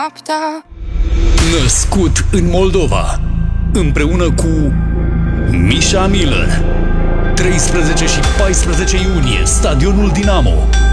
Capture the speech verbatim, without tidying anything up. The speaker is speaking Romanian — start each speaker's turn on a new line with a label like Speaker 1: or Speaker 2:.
Speaker 1: Noaptea.
Speaker 2: Născut în Moldova, împreună cu Misha Miller. treisprezece și paisprezece iunie, Stadionul Dinamo.